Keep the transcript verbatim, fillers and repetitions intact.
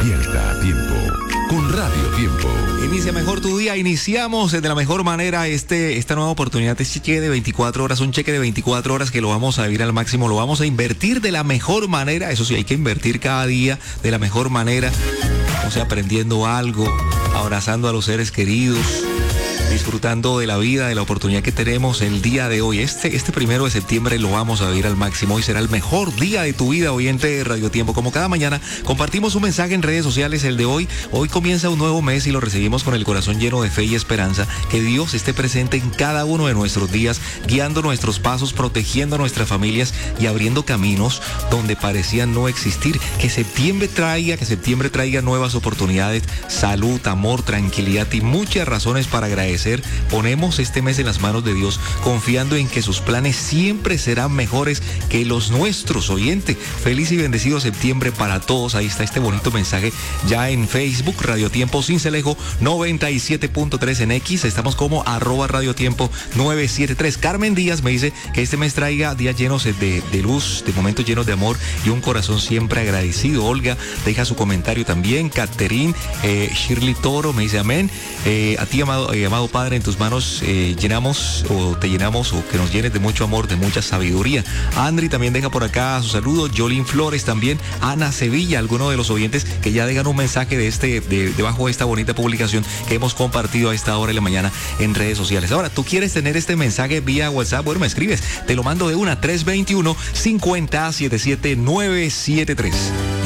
Despierta a tiempo con Radio Tiempo. Inicia mejor tu día, iniciamos de la mejor manera este, esta nueva oportunidad, este cheque de veinticuatro horas, un cheque de veinticuatro horas que lo vamos a vivir al máximo, lo vamos a invertir de la mejor manera, eso sí, hay que invertir cada día de la mejor manera, o sea, aprendiendo algo, abrazando a los seres queridos, disfrutando de la vida, de la oportunidad que tenemos el día de hoy. Este, este primero de septiembre lo vamos a vivir al máximo. Hoy será el mejor día de tu vida, oyente de Radio Tiempo. Como cada mañana, compartimos un mensaje en redes sociales, el de hoy. Hoy comienza un nuevo mes y lo recibimos con el corazón lleno de fe y esperanza. Que Dios esté presente en cada uno de nuestros días, guiando nuestros pasos, protegiendo a nuestras familias y abriendo caminos donde parecían no existir. Que septiembre traiga, que septiembre traiga nuevas oportunidades, salud, amor, tranquilidad y muchas razones para agradecer. Ponemos este mes en las manos de Dios, confiando en que sus planes siempre serán mejores que los nuestros. Oyente, feliz y bendecido septiembre para todos. Ahí está este bonito mensaje ya en Facebook, Radio Tiempo Sincelejo noventa y siete punto tres en X. Estamos como arroba Radio Tiempo nueve siete tres. Carmen Díaz me dice que este mes traiga días llenos de, de luz, de momentos llenos de amor y un corazón siempre agradecido. Olga deja su comentario también. Catherine, eh, Shirley Toro me dice amén. Eh, a ti, amado, eh, amado Padre, en tus manos eh, llenamos o te llenamos o que nos llenes de mucho amor, de mucha sabiduría. Andri también deja por acá su saludo. Jolín Flores también. Ana Sevilla, algunos de los oyentes que ya dejan un mensaje de este, de, debajo de esta bonita publicación que hemos compartido a esta hora de la mañana en redes sociales. Ahora, tú quieres tener este mensaje vía WhatsApp, bueno, me escribes, te lo mando de una, tres dos uno, cinco cero, siete siete nueve siete tres.